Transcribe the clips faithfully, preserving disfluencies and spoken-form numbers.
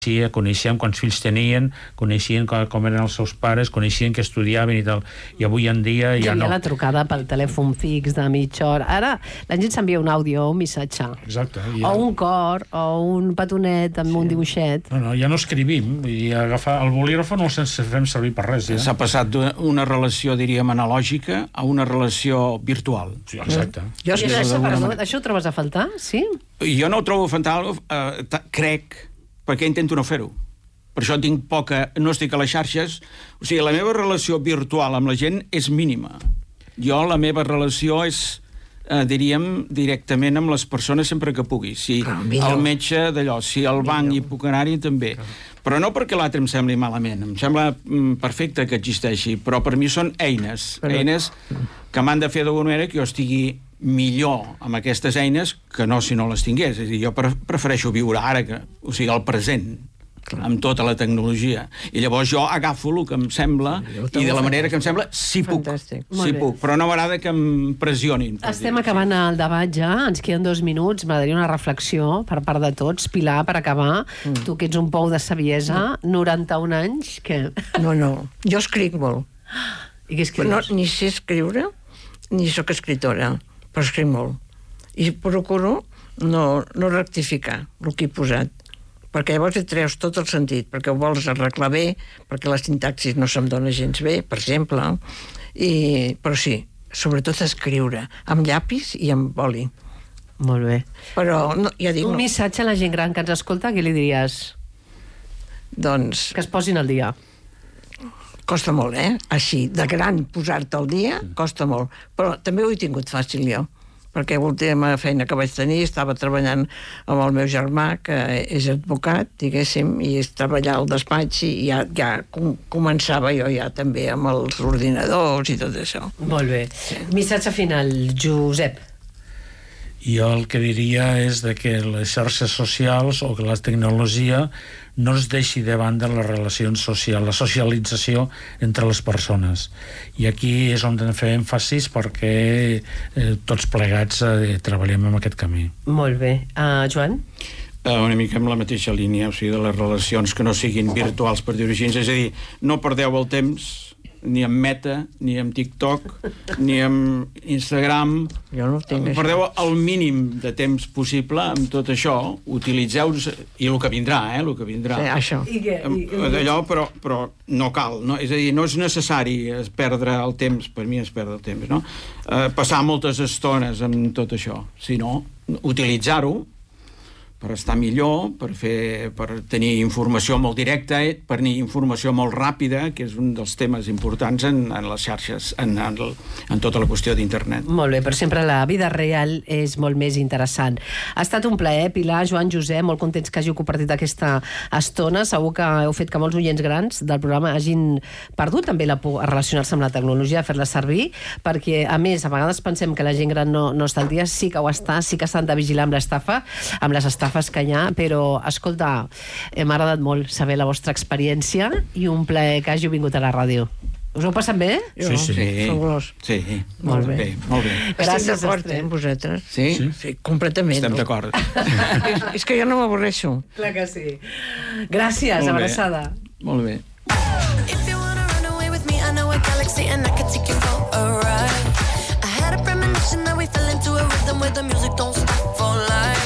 coneixien quants fills tenien, coneixien com eren els seus pares, coneixien que estudiaven i tal. I avui en dia ja no... Hi havia la trucada pel telèfon fix de mitja hora. Ara la gent s'envia un àudio o un missatge. Exacte. O un cor, o un petonet amb un dibuixet. No, no, ja no escrivim. I agafar el bolígraf no el fem servir per res. S'ha passat d'una relació, diríem, analògica a una relació virtual. Sí, exacte. Jo I això, perdó, això ho trobes a faltar, sí? Jo no ho trobo a faltar, eh, crec, perquè intento no fer-ho. Per això tinc poca... no estic a les xarxes. O sigui, la meva relació virtual amb la gent és mínima. Jo, la meva relació és, eh, diríem, directament amb les persones sempre que pugui. Si el metge d'allò, si al banc hi puc anar-hi, també. Però no perquè l'altre em sembli malament. Em sembla mm, perfecte que existeixi, però per mi són eines. Però... eines que m'han de fer d'alguna manera que jo estigui millor amb aquestes eines que no si no les tingués. És a dir, jo prefereixo viure ara, que, o sigui, el present, clar, amb tota la tecnologia. I llavors jo agafo el que em sembla i de la manera que em sembla, sí puc. Sí puc, però no m'agrada que em pressionin. Estem acabant el debat ja, ens queden dos minuts, m'agradaria una reflexió per part de tots. Pilar, per acabar, mm. tu que ets un pou de saviesa, mm. noranta-un anys, què? No, no, jo escric molt. I què escrius? No, ni sé escriure, ni sóc escritora, però escric molt. I procuro no, no rectificar el que he posat, perquè llavors hi treus tot el sentit, perquè ho vols arreglar bé, perquè la sintaxis no se'm dona gens bé, per exemple, i, però sí, sobretot escriure, amb llapis i amb boli. Molt bé. Però, no, ja dic... Un no. missatge a la gent gran que ens escolta, què li diries? Doncs... Que es posin al dia. Costa molt, eh? Així, de gran, posar-te al dia, costa molt. Però també ho he tingut fàcil, jo, perquè l'última feina que vaig tenir estava treballant amb el meu germà, que és advocat, diguéssim, i és treballar al despatx, i ja, ja com, començava jo ja també amb els ordinadors i tot això. Molt bé. Sí. Missatge final, Josep. Jo el que diria és de que les xarxes socials o que la tecnologia no es deixi de banda les relacions socials, la socialització entre les persones. I aquí és on hem de fer èmfasis perquè eh, tots plegats eh, treballem en aquest camí. Molt bé. Uh, Joan? Uh, una mica amb la mateixa línia, o sigui, de les relacions que no siguin virtuals, per dir-ho així. És a dir, no perdeu el temps ni amb Meta, ni amb TikTok, ni amb Instagram. Jo no tinc Perdeu el mínim de temps possible amb tot això, utilitzeu i el que vindrà, eh, el que vindrà. Sí, això. I què? I, i... D'allò, però, però no cal, no? És a dir, no és necessari perdre el temps, per mi és perdre el temps, no? Eh, passar moltes estones amb tot això, sinó utilitzar-ho per estar millor, per, fer, per tenir informació molt directa, per tenir informació molt ràpida, que és un dels temes importants en, en les xarxes, en, en, en tota la qüestió d'internet. Molt bé, però sempre la vida real és molt més interessant. Ha estat un plaer, Pilar, Joan, Josep, molt contents que hàgiu compartit aquesta estona. Segur que heu fet que molts oients grans del programa hagin perdut també la por a relacionar-se amb la tecnologia, a fer-la servir, perquè, a més, a vegades pensem que la gent gran no, no està al dia, sí que ho està, sí que s'han de vigilar amb l'estafa, amb les estafes que hi ha, però, escolta, m'ha agradat molt saber la vostra experiència i un plaer que hàgiu vingut a la ràdio. Us ho passen bé? Sí, sí. Sí, sí. Molt bé. bé. Molt bé. Gràcies, Estem d'acord, eh, amb vosaltres. Sí? Sí, sí, completament. Estem d'acord. és, és que jo no m'avorreixo. Clar que sí. Gràcies, molt abraçada. Bé. Molt bé. If you wanna run away with me, I know a galaxy and I can take you for a ride. I had a premonition that we fell into a rhythm where the music don't stop for life.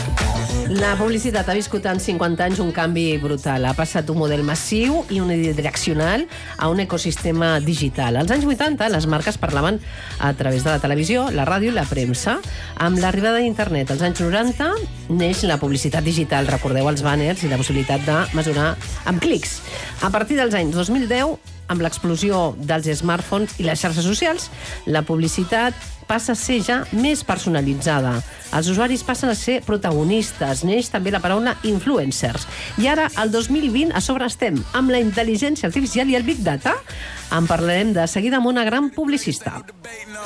La publicitat ha viscut en cinquanta anys un canvi brutal. Ha passat d'un model massiu i unidireccional a un ecosistema digital. Als anys vuitanta, les marques parlaven a través de la televisió, la ràdio i la premsa. Amb l'arribada d'internet als anys noranta, neix la publicitat digital. Recordeu els banners i la possibilitat de mesurar amb clics. A partir dels anys dos mil deu, amb l'explosió dels smartphones i les xarxes socials, la publicitat passa a ser ja més personalitzada. Els usuaris passen a ser protagonistes. Neix també la paraula influencers. I ara, el dos mil vint, a sobre estem amb la intel·ligència artificial i el Big Data. En parlarem de seguida amb una gran publicista.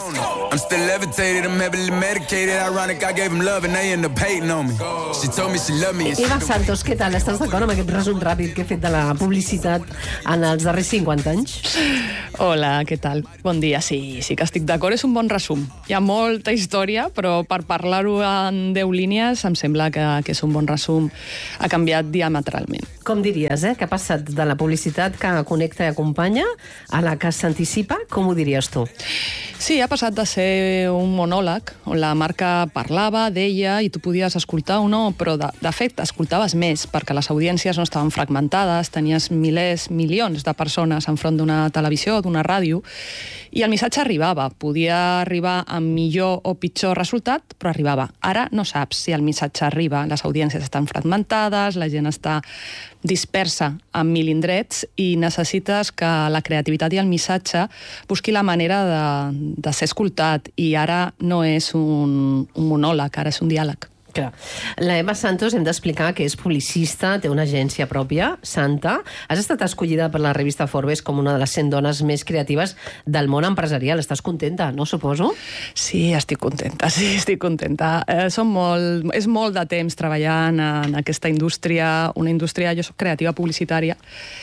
I'm still levitated, I'm heavily medicated. Ironic, I gave him love and they end up hating on me. She told me she loved me. Eva Santos, què tal? Estàs d'acord amb aquest resum ràpid que he fet de la publicitat en els darrers cinquanta anys? Hola, què tal? Bon dia. Sí, sí que estic d'acord, és un bon resum. Hi ha molta història, però per parlar-ho en deu línies em sembla que, que és un bon resum. Ha canviat diametralment. Com diries, eh? Que ha passat de la publicitat que connecta i acompanya a la que s'anticipa? Com ho diries tu? Sí, ha passat de ser un monòleg on la marca parlava, deia, i tu podies escoltar o no, però de, de fet escoltaves més, perquè les audiències no estaven fragmentades, tenies milers, milions de persones enfront d'una televisió, d'una ràdio, i el missatge arribava. Podia arribar amb millor o pitjor resultat, però arribava. Ara no saps si el missatge arriba. Les audiències estan fragmentades, la gent està dispersa en mil indrets i necessites que la creativitat i el missatge busqui la manera de, de ser escoltat, i ara no és un, un monòleg, ara és un diàleg. Clar. La Eva Santos, hem d'explicar que és publicista, té una agència pròpia, Santa. Has estat escollida per la revista Forbes com una de les cent dones més creatives del món empresarial. Estàs contenta, no, suposo? Sí, estic contenta, sí, estic contenta. Eh, som molt, és molt de temps treballant en aquesta indústria, una indústria, jo soc creativa publicitària,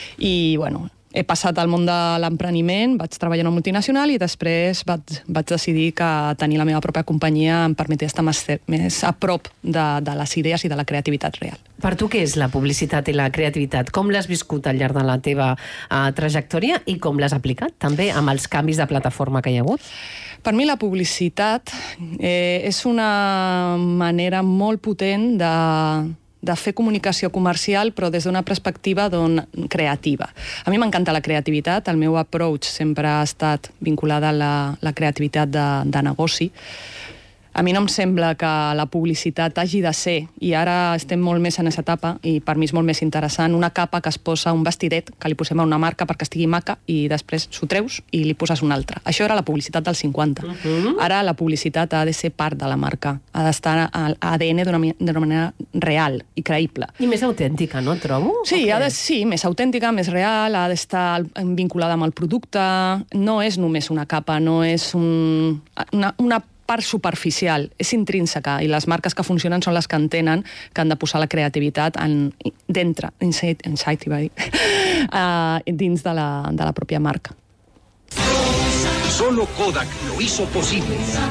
i, bueno, he passat al món de l'empreniment, vaig treballar en una multinacional i després vaig, vaig decidir que tenir la meva pròpia companyia em permetia estar més, més a prop de, de les idees i de la creativitat real. Per tu què és la publicitat i la creativitat? Com l'has viscut al llarg de la teva uh, trajectòria i com l'has aplicat també amb els canvis de plataforma que hi ha hagut? Per mi la publicitat eh, és una manera molt potent de... de fer comunicació comercial, però des d'una perspectiva creativa. A mi m'encanta la creativitat, el meu approach sempre ha estat vinculada a la, la creativitat de, de negoci. A mi no em sembla que la publicitat hagi de ser, i ara estem molt més en aquesta etapa, i per mi és molt més interessant, una capa que es posa un vestidet, que li posem a una marca perquè estigui maca, i després s'ho treus i li poses una altra. Això era la publicitat dels cinquanta. Uh-huh. Ara la publicitat ha de ser part de la marca, ha d'estar a l'A D N d'una manera real i creïble. I més autèntica, no, trobo? Sí, ha de, sí, més autèntica, més real, ha d'estar vinculada amb el producte, no és només una capa, no és un, una, una part superficial, és intrínseca, i les marques que funcionen són les que entenen que han de posar la creativitat en, dintre, inside, inside, uh, dins de la, de la pròpia marca. Solo Kodak lo hizo posible.